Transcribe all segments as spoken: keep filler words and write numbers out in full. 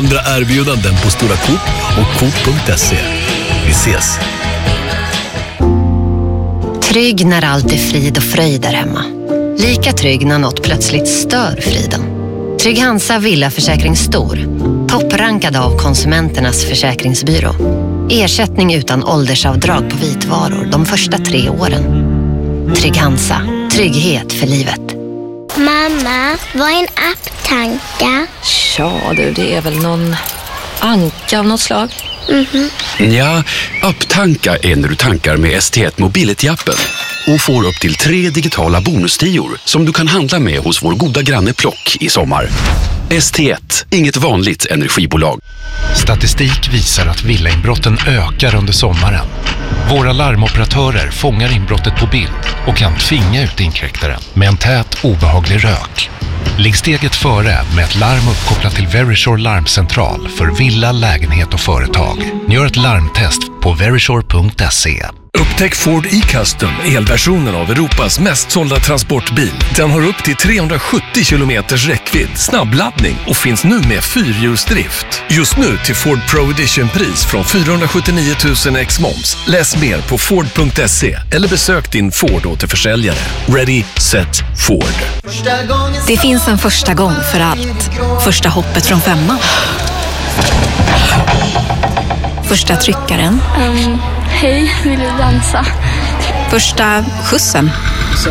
andra erbjudanden på Stora Coop och Coop punkt se. Vi ses! Trygg när allt är frid och fröjd där hemma. Lika trygg när något plötsligt stör friden. Trygg Hansa Villaförsäkring Stor. Topprankad av Konsumenternas försäkringsbyrå. Ersättning utan åldersavdrag på vitvaror de första tre åren. Trygg Hansa. Trygghet för livet. Mamma, vad är en apptanka? Ja du, det är väl någon anka av något slag. Mhm. Ja, apptanka är när du tankar med S T ett Mobility-appen och får upp till tre digitala bonustior som du kan handla med hos vår goda granne Plock i sommar. S T ett, inget vanligt energibolag. Statistik visar att villainbrotten ökar under sommaren. Våra larmoperatörer fångar inbrottet på bild och kan tvinga ut inkräktaren med en tät, obehaglig rök. Ligg steget före med ett larm uppkopplat till Verisure larmcentral för villa, lägenhet och företag. Gör ett larmtest på verisure punkt se. Upptäck Ford e-Custom, elversionen av Europas mest sålda transportbil. Den har upp till trehundrasjuttio kilometers räckvidd, snabbladdning och finns nu med fyrhjulsdrift. Just nu till Ford Pro Edition-pris från fyrahundrasjuttionio tusen ex moms. Läs mer på ford punkt se eller besök din Ford återförsäljare. Ready, set, Ford. Det finns en första gång för allt. Första hoppet från femman. Första tryckaren. Um, hej, vill du dansa? Första skjutsen. Så.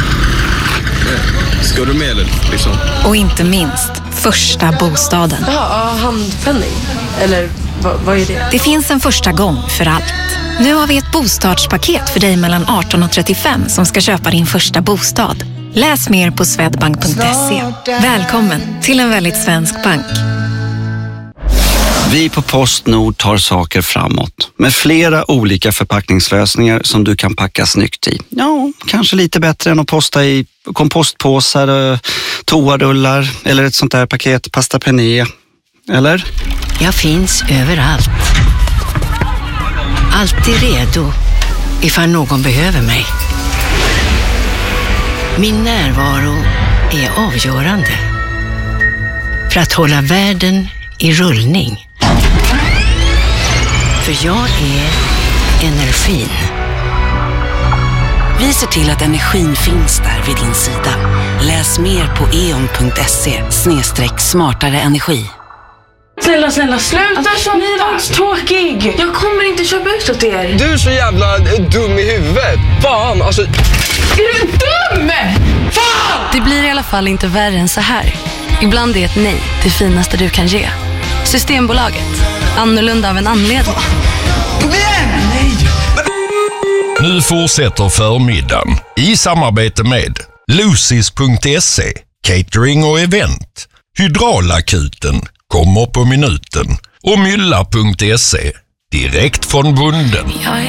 Ska du med eller liksom? Och inte minst, första bostaden. Ja, handpenning. Eller vad, vad är det? Det finns en första gång för allt. Nu har vi ett bostadspaket för dig mellan arton och trettiofem som ska köpa din första bostad. Läs mer på swedbank punkt se. Välkommen till en väldigt svensk bank. Vi på Postnord tar saker framåt med flera olika förpackningslösningar som du kan packa snyggt i. Ja, kanske lite bättre än att posta i kompostpåsar, toarullar eller ett sånt där paket pasta penne. Eller? Jag finns överallt. Alltid redo ifall någon behöver mig. Min närvaro är avgörande för att hålla världen i rullning. För jag är energin. Vi ser till att energin finns där vid din sida. Läs mer på e on punkt se snedstreck smartare energi. Snälla, snälla, sluta alltså, ni var så tråkig. Jag kommer inte köpa ut åt er. Du är så jävla dum i huvudet. Fan, alltså... Är du dum? Fan! Det blir i alla fall inte värre än så här. Ibland är ett nej det finaste du kan ge. Systembolaget. Annorlunda av en anledning. Kom igen! Nej! Nu fortsätter förmiddagen i samarbete med Lucis punkt se, catering och event. Hydraulakuten kommer på minuten och mylla punkt se, direkt från bunden. Jag